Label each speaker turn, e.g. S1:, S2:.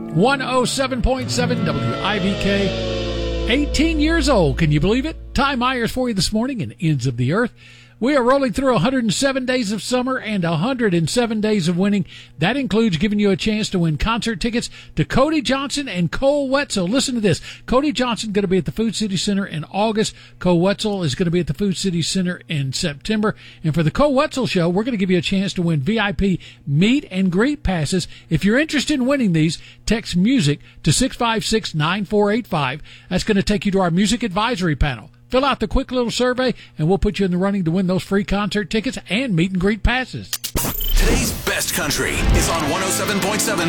S1: 107.7 WIBK. 18 years old, can you believe it? Ty Myers for you this morning in Ends of the Earth. We are rolling through 107 days of summer and 107 days of winning. That includes giving you a chance to win concert tickets to Cody Johnson and Cole Wetzel. Listen to this. Cody Johnson going to be at the Food City Center in August. Cole Wetzel is going to be at the Food City Center in September. And for the Cole Wetzel show, we're going to give you a chance to win VIP meet and greet passes. If you're interested in winning these, text MUSIC to 656-9485. That's going to take you to our music advisory panel. Fill out the quick little survey, and we'll put you in the running to win those free concert tickets and meet and greet passes.
S2: Today's best country is on 107.7